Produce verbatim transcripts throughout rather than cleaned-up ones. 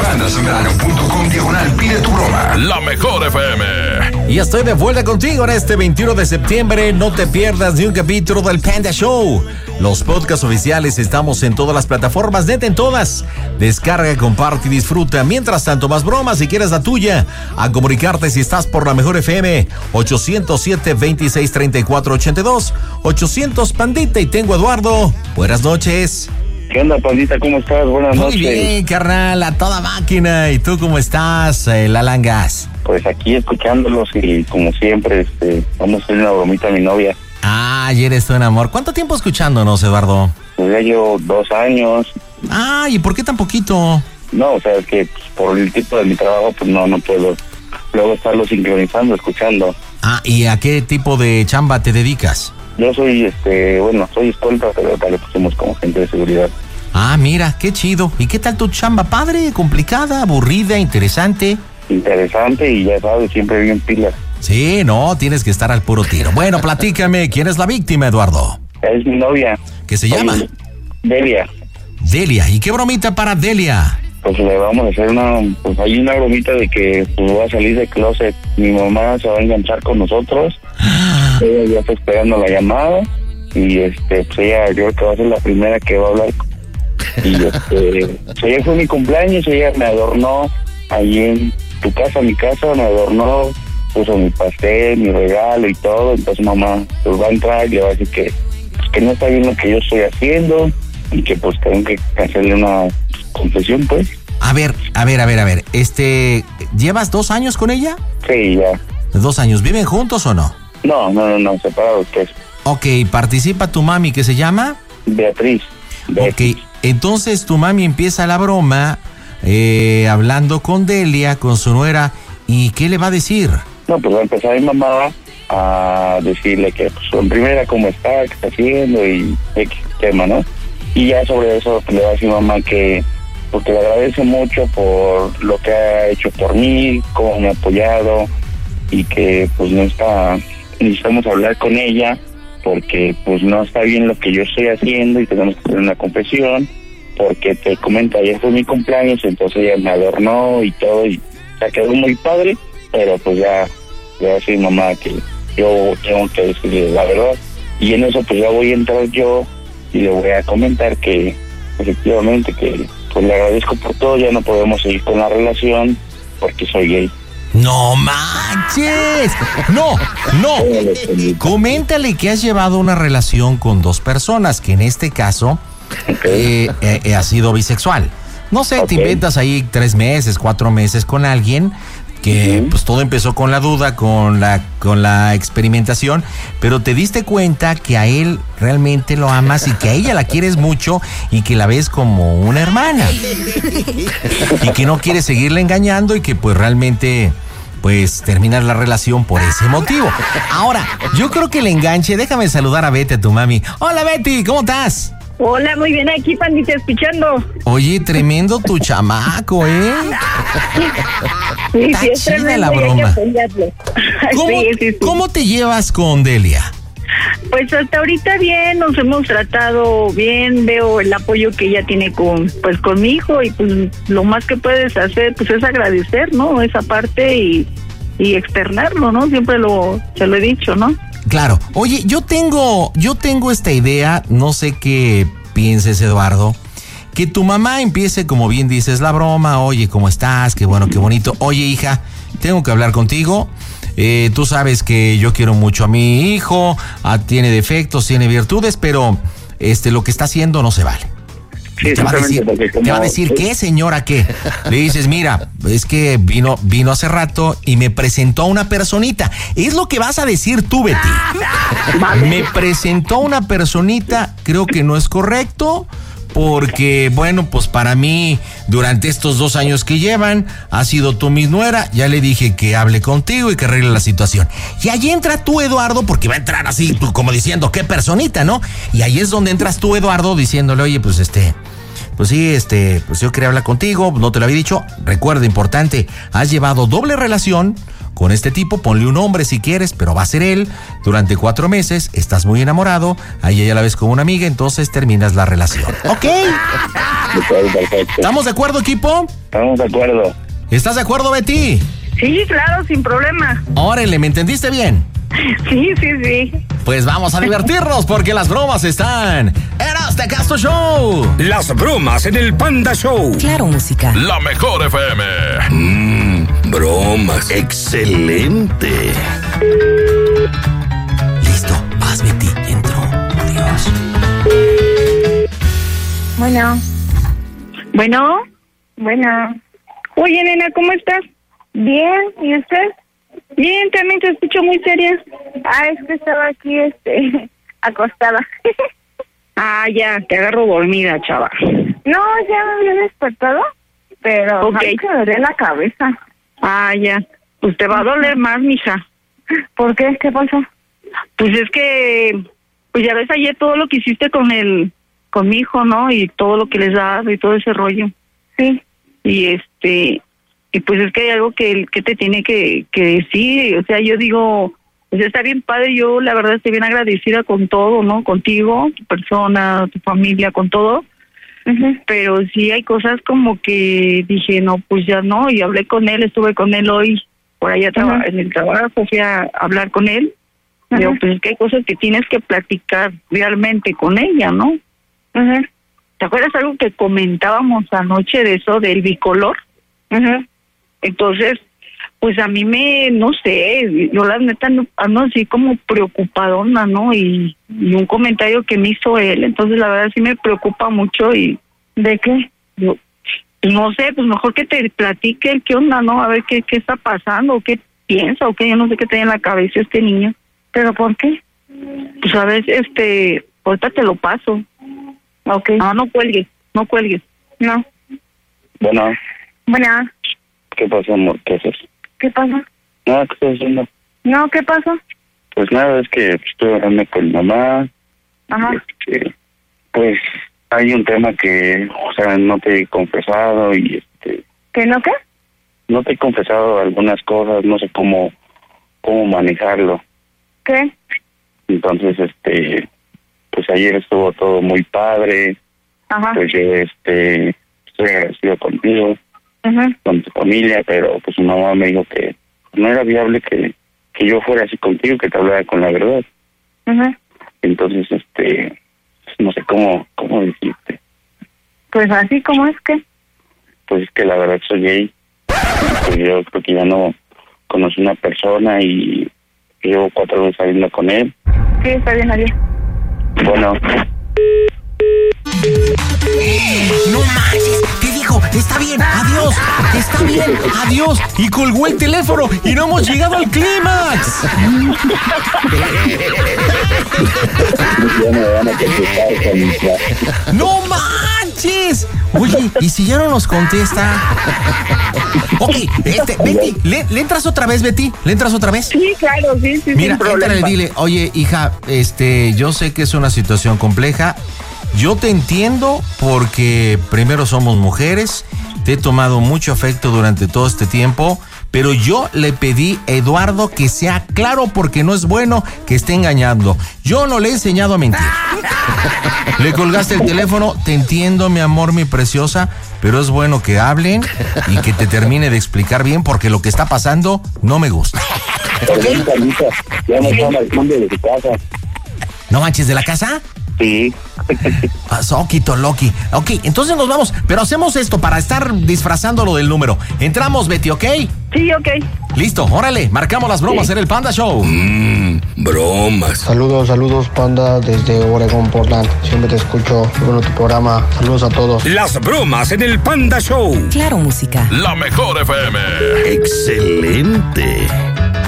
banda zambrano punto com diagonal pide tu broma. La mejor F M. Y estoy de vuelta contigo en este veintiuno de septiembre. No te pierdas ni un capítulo del Panda Show. Los podcasts oficiales estamos en todas las plataformas, neta en todas. Descarga, comparte y disfruta. Mientras tanto, más bromas si quieres la tuya. A comunicarte si estás por la mejor F M. ochocientos siete, veintiséis, treinta y cuatro, ochenta y dos. ochocientos Pandita y tengo a Eduardo. Buenas noches. ¿Qué onda, Pandita? ¿Cómo estás? Buenas Muy noches. Muy bien, carnal, a toda máquina. ¿Y tú cómo estás, eh, Lalangas? Pues aquí escuchándolos y como siempre, este, vamos a hacer una bromita a mi novia. Ah, ayer estoy en amor. ¿Cuánto tiempo escuchándonos, Eduardo? Pues ya llevo dos años. Ah, ¿y por qué tan poquito? No, o sea, es que pues, por el tipo de mi trabajo, pues no, no puedo luego estarlo sincronizando, escuchando. Ah, ¿y a qué tipo de chamba te dedicas? Yo soy, este, bueno, soy escolta, pero acá le pusimos como gente de seguridad. Ah, mira, qué chido. ¿Y qué tal tu chamba, padre? ¿Complicada, aburrida, interesante? Interesante y ya sabes, siempre bien pilas. Sí, no, tienes que estar al puro tiro. Bueno, platícame, ¿quién es la víctima, Eduardo? Es mi novia. ¿Qué se llama? Delia. Delia, ¿y qué bromita para Delia? Pues le vamos a hacer una, pues hay una bromita de que pues voy a salir de closet. Mi mamá se va a enganchar con nosotros. Ella ya está esperando la llamada y este, pues ella, yo creo que va a ser la primera que va a hablar. Y este, pues ayer fue mi cumpleaños, ella me adornó ahí en tu casa, mi casa, me adornó, puso mi pastel, mi regalo y todo. Entonces mamá pues va a entrar y le va a decir que, pues, que no está bien lo que yo estoy haciendo y que pues tengo que hacerle una confesión, pues. A ver, a ver, a ver, a ver, este, ¿llevas dos años con ella? Sí, ya. ¿Dos años? ¿Viven juntos o no? No, no, no, no, separados, pues. Ok, ¿participa tu mami que se llama? Beatriz. Beatriz. Ok, entonces tu mami empieza la broma eh, hablando con Delia, con su nuera, ¿y qué le va a decir? No, pues va a empezar mi mamá a decirle que, pues, en primera, cómo está, qué está haciendo y X tema, ¿no? Y ya sobre eso pues, le va a decir mamá que porque le agradece mucho por lo que ha hecho por mí, cómo me ha apoyado y que pues no está, necesitamos hablar con ella porque pues no está bien lo que yo estoy haciendo y tenemos que hacer una confesión porque te comento, ayer fue mi cumpleaños, entonces ella me adornó y todo y se quedó muy padre, pero pues ya le va a decir mamá que yo tengo que decirle la verdad y en eso pues ya voy a entrar yo y le voy a comentar que efectivamente que pues le agradezco por todo, ya no podemos seguir con la relación porque soy gay. ¡No manches! No, no. Coméntale que has llevado una relación con dos personas, que en este caso okay. eh, eh, ha sido bisexual. No sé, okay. Te inventas ahí tres meses, cuatro meses con alguien que uh-huh. pues todo empezó con la duda, con la con la experimentación, pero te diste cuenta que a él realmente lo amas y que a ella la quieres mucho y que la ves como una hermana y que no quieres seguirle engañando y que pues realmente pues terminar la relación por ese motivo. Ahora, yo creo que el enganche, déjame saludar a Betty, a tu mami. Hola Betty, ¿cómo estás? Hola, muy bien, aquí Pandita escuchando. Oye, tremendo tu chamaco, ¿eh? Sí, Está sí, es chida tremendo, la broma. ¿Cómo, sí, sí, sí. ¿Cómo te llevas con Delia? Pues hasta ahorita bien, nos hemos tratado bien, veo el apoyo que ella tiene con, pues con mi hijo y pues lo más que puedes hacer pues es agradecer, ¿no? Esa parte y, y externarlo, ¿no? Siempre lo, se lo he dicho, ¿no? Claro. Oye, yo tengo, yo tengo esta idea, no sé qué pienses, Eduardo, que tu mamá empiece, como bien dices, la broma. Oye, ¿cómo estás? Qué bueno, qué bonito. Oye, hija, tengo que hablar contigo. Eh, tú sabes que yo quiero mucho a mi hijo, ah, tiene defectos, tiene virtudes, pero este lo que está haciendo no se vale. Sí, te, va a decir, te va a decir, ¿qué señora qué? Le dices, mira, es que vino, vino hace rato y me presentó a una personita. Es lo que vas a decir tú, Betty. Me presentó a una personita, creo que no es correcto. Porque, bueno, pues para mí, durante estos dos años que llevan, ha sido tú mi nuera. Ya le dije que hable contigo y que arregle la situación. Y ahí entra tú, Eduardo, porque va a entrar así, como diciendo, qué personita, ¿no? Y ahí es donde entras tú, Eduardo, diciéndole, oye, pues este... Pues sí, este, pues yo quería hablar contigo, no te lo había dicho. Recuerda, importante, has llevado doble relación con este tipo, ponle un nombre si quieres, pero va a ser él. Durante cuatro meses, estás muy enamorado, ahí ella la ves como una amiga, entonces terminas la relación. ¿Ok? Perfecto. ¿Estamos de acuerdo, equipo? Estamos de acuerdo. ¿Estás de acuerdo, Betty? Sí, claro, sin problema. Órale, ¿me entendiste bien? Sí, sí, sí. Pues vamos a divertirnos porque las bromas están en este Casto Show. Las bromas en el Panda Show. Claro, música. La mejor F M. Mmm, bromas. Excelente. Listo, vas, Betty. Entró. Adiós. Bueno, Bueno, bueno. oye, nena, ¿cómo estás? Bien, ¿y usted? Bien, también te escucho muy seria. Ah, es que estaba aquí, este, acostada. Ah, ya, te agarro dormida, chava. No, ya me había despertado, pero Ok. ay, que me duele la cabeza. Ah, ya. Pues te va a doler más, mija. ¿Por qué? ¿Qué pasó? Pues es que, pues ya ves ayer todo lo que hiciste con el, con mi hijo, ¿no? Y todo lo que les das y todo ese rollo. Sí. Y este, y pues es que hay algo que, que te tiene que, que decir. O sea, yo digo, pues está bien padre, yo la verdad estoy bien agradecida con todo, ¿no? Contigo, tu persona, tu familia, con todo. Uh-huh. Pero sí hay cosas como que dije, no, pues ya no. Y hablé con él, estuve con él hoy, por allá traba- Ujú. en el trabajo, fui a hablar con él. Ujú. Digo, pues es que hay cosas que tienes que platicar realmente con ella, ¿no? Uh-huh. ¿Te acuerdas algo que comentábamos anoche de eso del bicolor? Uh-huh. Entonces, pues a mí me, no sé, yo la neta no- ando así como preocupadona, ¿no? Y, y un comentario que me hizo él, entonces la verdad sí me preocupa mucho y ¿De qué? yo, pues no sé, pues mejor que te platique el qué onda, ¿no? A ver qué, qué está pasando, o qué piensa, o qué, yo no sé qué tiene en la cabeza este niño. ¿Pero por qué? Pues a ver, este, ahorita te lo paso. Ok. Ah, no cuelgues, no cuelgues. No. Bueno, Bueno, ¿qué pasó, amor? ¿Qué haces? ¿qué pasó? Nada, ¿qué estás haciendo? No, ¿qué pasó? Pues nada, es que estoy hablando con mi mamá. Ajá. Este, pues hay un tema que, o sea, no te he confesado y este, ¿Que no qué? no te he confesado algunas cosas, no sé cómo, cómo manejarlo. ¿Qué? Entonces, este, pues ayer estuvo todo muy padre, Ajá. pues yo, este, estoy agradecido contigo, Ajá. con tu familia, pero pues mi mamá me dijo que no era viable que, que yo fuera así contigo, que te hablara con la verdad. Ajá. Entonces, este, no sé cómo, cómo decirte. Pues así como es que. Pues es que la verdad soy gay. Pues yo creo que ya no conocí una persona y llevo cuatro veces saliendo con él. Sí, está bien, adiós. Bueno, No manches, te dijo, está bien, adiós, está bien, adiós. Y colgó el teléfono y no hemos llegado al clímax. ya me van a contestar con mi No manches. Oye, ¿y si ya no nos contesta? Ok, este, Betty, ¿le, ¿le entras otra vez, Betty? ¿Le entras otra vez? Sí, claro, sí, sí, Mira, sin problema. entrale, dile, oye, hija, este, yo sé que es una situación compleja. Yo te entiendo porque primero somos mujeres, te he tomado mucho afecto durante todo este tiempo, pero yo le pedí a Eduardo que sea claro porque no es bueno que esté engañando. Yo no le he enseñado a mentir. Le colgaste el teléfono, te entiendo, mi amor, mi preciosa, pero es bueno que hablen y que te termine de explicar bien porque lo que está pasando no me gusta. Perdón, Carlita, ya me están marcando de tu casa. ¿No manches de la casa? Sí. Ah, Soquito, Loki. Ok, entonces nos vamos, pero hacemos esto para estar disfrazando lo del número. Entramos, Betty, ¿ok? Sí, ok. Listo, órale, marcamos las bromas en el Panda Show. Mmm, bromas. Saludos, saludos, Panda, desde Oregon, Portland. Siempre te escucho. Muy bueno tu programa. Saludos a todos. Las bromas en el Panda Show. Claro, música. La mejor F M. Excelente.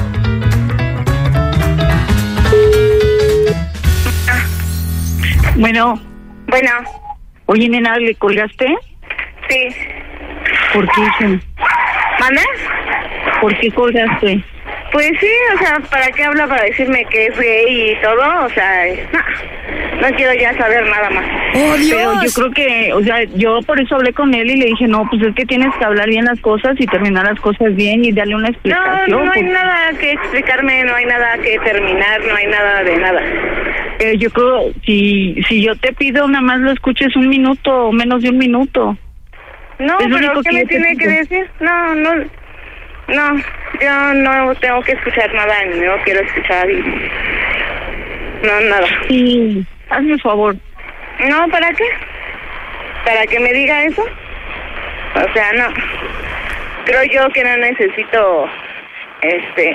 Bueno, Bueno, oye, nena, ¿le colgaste? sí. ¿Por qué, hija? ¿Manda? ¿Por qué colgaste? Pues sí, o sea, ¿para qué habla? Para decirme que es gay y todo, o sea, no, no quiero ya saber nada más. ¡Oh, Dios! Pero yo creo que, o sea, yo por eso hablé con él y le dije, no, pues es que tienes que hablar bien las cosas y terminar las cosas bien y darle una explicación. No, no hay porque... nada que explicarme, no hay nada que terminar, no hay nada de nada. Eh, yo creo, si si yo te pido, nada más lo escuches un minuto o menos de un minuto. No, es pero ¿qué que me tiene pido. que decir? No, no, no, yo no tengo que escuchar nada, ni no quiero escuchar y... No, nada. Sí, hazme un favor. No, ¿para qué? ¿Para que me diga eso? O sea, no. Creo yo que no necesito, este,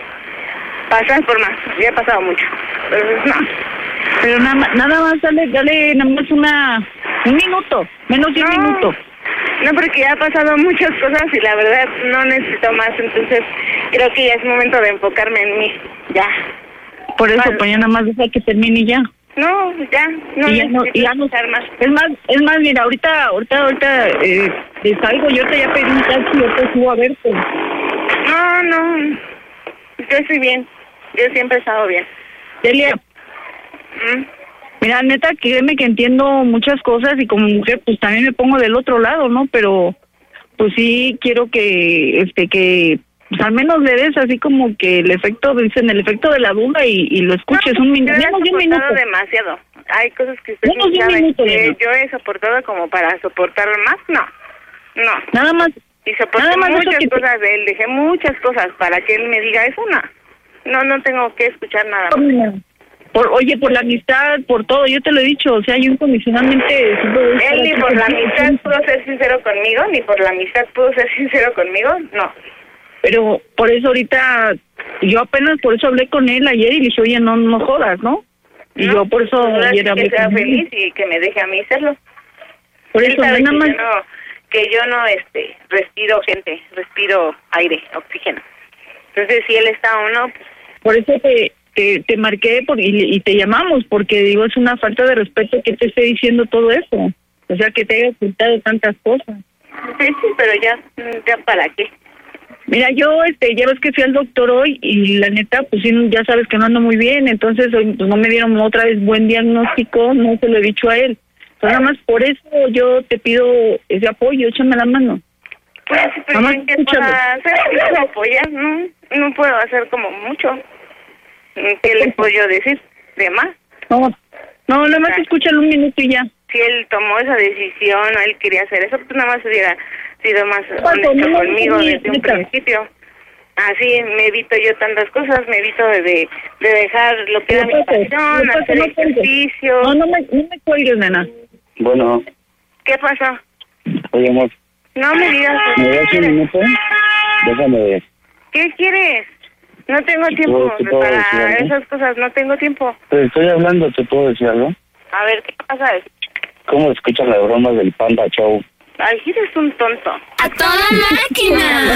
pasar por más. Ya he pasado mucho. Entonces, no. Pero nada más, nada más dale, dale nada más una, un minuto, menos de un No. minuto. No, porque ya ha pasado muchas cosas y la verdad no necesito más. Entonces, creo que ya es momento de enfocarme en mí. Ya. Por eso, Vale. pues ya nada más deja que termine y ya. No, ya, no y ya no, necesito y ya no, escuchar más. es más, es más, mira, ahorita, ahorita, ahorita, eh, te salgo, yo te ya pedí un taxi, yo te subo a verte. No, no, yo estoy bien, yo siempre he estado bien. Delia, ¿Mm? mira, neta, créeme que entiendo muchas cosas y como mujer, pues también me pongo del otro lado, ¿no? Pero, pues sí quiero que, este, que, pues al menos le des así como que el efecto, dicen, el efecto de la duda y, y lo escuches No, un minuto, yo he menos de un minuto. soportado demasiado. Hay cosas que usted Menos no de un sabe minuto, que Elena. yo he soportado como para soportar más, no, no. Nada más, Y soporté nada más eso muchas que te- cosas de él, dejé muchas cosas para que él me diga eso, no. No, no tengo que escuchar nada más. por, oye, por la amistad, por todo, yo te lo he dicho, o sea, yo incondicionalmente... siempre voy a estar Él ni aquí por la contigo. amistad pudo ser sincero conmigo, ni por la amistad pudo ser sincero conmigo, no. Pero por eso ahorita, yo apenas por eso hablé con él ayer y le dije, oye, no, no jodas, ¿no? Y No, yo por eso pues, ahora ayer sí hablé que sea con él. feliz y que me deje a mí serlo. Por Él eso, sabe nada que más, yo no, que yo no, este, respiro gente, respiro aire, oxígeno. Entonces, si él está o no, pues, por eso te, te, te marqué por, y, y te llamamos, porque digo, es una falta de respeto que te esté diciendo todo eso. O sea, que te haya ocultado tantas cosas. sí, sí, pero ya, ya para qué. Mira, yo, este, ya ves que fui al doctor hoy y la neta, pues sí, ya sabes que no ando muy bien, entonces hoy, pues no me dieron otra vez buen diagnóstico, no se lo he dicho a él. Entonces, nada más por eso yo te pido ese apoyo, échame la mano. Pues sí, pero Mamá, ¿en qué escúchame. puedo hacer? ¿Qué puedo apoyar? No, no puedo hacer como mucho. ¿Qué le puedo yo decir? ¿De más? No, no, nada más escúchalo un minuto y ya. Si él tomó esa decisión o él quería hacer eso, pues nada más hubiera sido más ¿Cuánto? honesto No, conmigo no, desde un neta. principio. Así me evito yo tantas cosas, me evito de, de, de dejar lo que era mi López, pasión, López, hacer no cuelgues. ejercicio. No, no me, no me cuelgues, nena. Bueno, ¿Qué pasó? oye, amor, No me digas. ¿me ¿Qué das un quieres? minuto? Déjame. ¿Qué quieres? No tengo tiempo ¿te puedo decir para algo? esas cosas, no tengo tiempo. Te estoy hablando, ¿te puedo decir algo? A ver, ¿qué pasa? ¿Cómo escuchas las bromas del Panda Show? Ay, eres un tonto. ¡A toda máquina!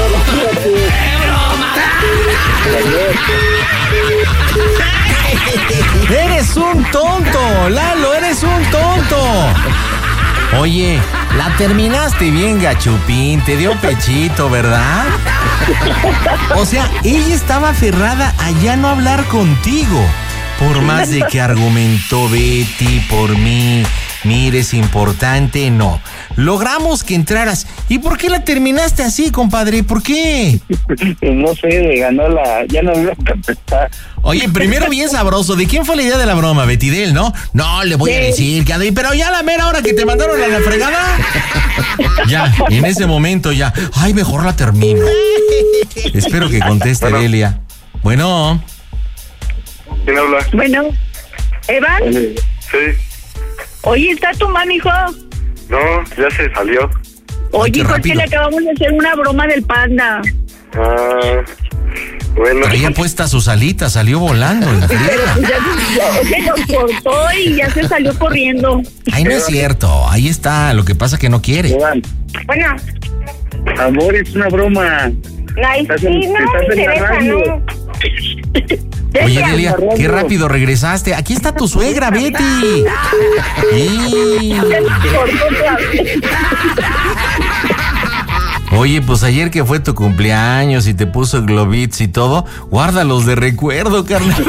Eres un tonto, Lalo, eres un tonto. Oye, la terminaste bien, Gachupín, te dio pechito, ¿verdad? O sea, ella estaba aferrada a ya no hablar contigo. Por más de que argumentó Betty por mí, mire, es importante, no. Logramos que entraras. ¿Y por qué la terminaste así, compadre? ¿Por qué? No sé, le ganó la... Ya no voy a contestar. Oye, primero bien sabroso. ¿De quién fue la idea de la broma? Betty de él, ¿no? No, le voy a decir que... Pero ya la mera hora que te mandaron a la fregada. Ya, en ese momento ya. Ay, mejor la termino. Espero que conteste Bueno. Delia. Bueno. ¿Quién habla? Bueno, Evan, Sí. oye, ¿está tu mami, hijo? No, ya se salió. Oye, qué hijo, es que rápido. le acabamos de hacer una broma del panda. Ah, bueno. Traía puesta sus alitas, salió volando. En Pero friega. pues ya se, se nos cortó y ya se salió corriendo. Ay, no es cierto. Ahí está. Lo que pasa que no quiere. Iván, Bueno, amor, es una broma. ay, Estás sí, en- no estás me en la interesa, radio. no. Oye, Delia, qué rápido regresaste. Aquí está tu suegra, Betty. Y... Se nos cortó otra vez. Oye, pues ayer que fue tu cumpleaños y te puso globits y todo, guárdalos de recuerdo, carnal.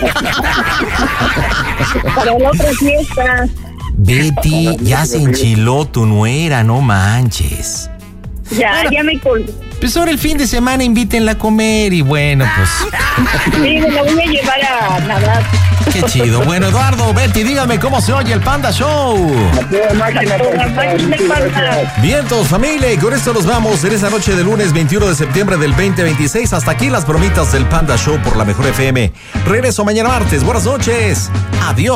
Para la otra fiesta. Betty, ya se enchiló tu nuera, no manches. Ya, bueno, ya me colgué. Pues ahora el fin de semana invítenla a comer y bueno, pues. Sí, me la voy a llevar a nadar. Qué chido. Bueno, Eduardo, Betty, dígame cómo se oye el Panda Show. Vientos, familia, y con esto nos vamos en esta noche de lunes veintiuno de septiembre del veinte veintiséis. Hasta aquí las bromitas del Panda Show por la Mejor F M. Regreso mañana martes. Buenas noches. Adiós.